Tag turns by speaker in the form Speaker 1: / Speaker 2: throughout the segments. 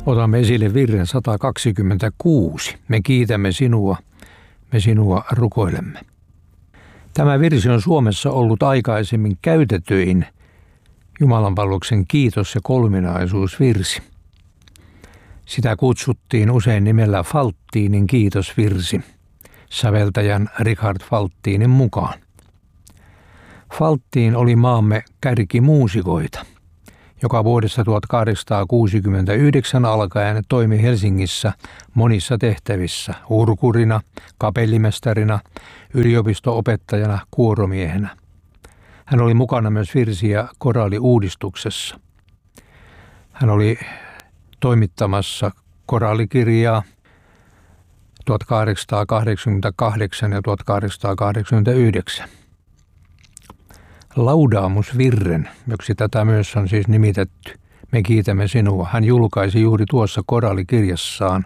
Speaker 1: Otamme esille virren 126. Me kiitämme sinua, me sinua rukoilemme. Tämä virsi on Suomessa ollut aikaisemmin käytetyin jumalanpalveluksen kiitos- ja kolminaisuusvirsi. Sitä kutsuttiin usein nimellä Falttinin kiitosvirsi, säveltäjän Richard Falttinin mukaan. Falttin oli maamme kärkimuusikoita, joka vuodesta 1869 alkaen toimi Helsingissä monissa tehtävissä urkurina, kapellimestarina, yliopisto-opettajana, kuoromiehenä. Hän oli mukana myös virsi- ja koraaliuudistuksessa. Hän oli toimittamassa koraalikirjaa 1888 ja 1889. Laudamusvirren, joksi tätä myös on siis nimitetty, me kiitämme sinua, hän julkaisi juuri tuossa koraalikirjassaan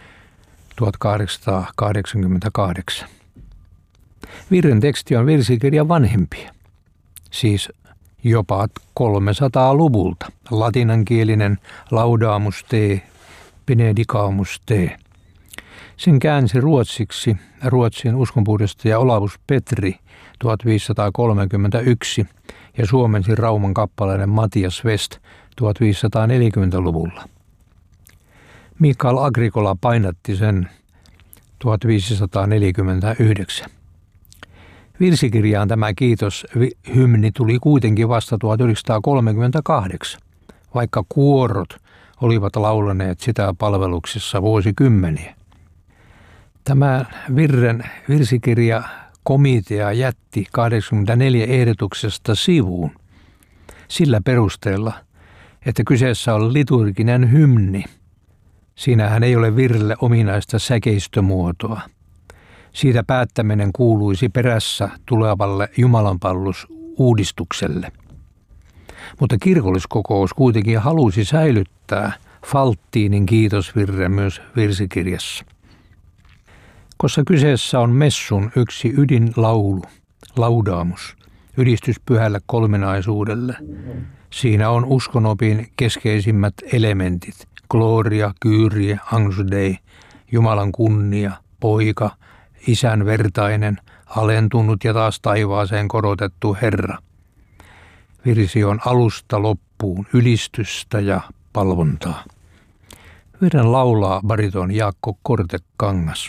Speaker 1: 1888. Virren teksti on virsikirjan vanhempia, siis jopa 300-luvulta, latinankielinen Laudamus te, benedicamus te. Sen käänsi ruotsiksi Ruotsin uskonpuhdistaja Olavus Petri 1531 ja suomensi Rauman kappaleinen Matias West 1540-luvulla. Mikael Agricola painatti sen 1549. Virsikirjaan tämä kiitoshymni tuli kuitenkin vasta 1938, vaikka kuorot olivat laulaneet sitä palveluksessa vuosikymmeniä. Tämä virren virsikirja komitea jätti 84 ehdotuksesta sivuun sillä perusteella, että kyseessä on liturginen hymni. Siinähän ei ole virrelle ominaista säkeistömuotoa. Siitä päättäminen kuuluisi perässä tulevalle jumalanpalvelusuudistukselle. Mutta kirkolliskokous kuitenkin halusi säilyttää Falttinin kiitosvirren myös virsikirjassa. Koska kyseessä on messun yksi ydinlaulu, laudamus, ylistys pyhälle kolminaisuudelle. Siinä on uskonopin keskeisimmät elementit, gloria, kyrie, angus dei, Jumalan kunnia, poika, isän vertainen, alentunut ja taas taivaaseen korotettu Herra. Virsi on alusta loppuun ylistystä ja palvontaa. Virren laulaa bariton Jaakko Kortekangas.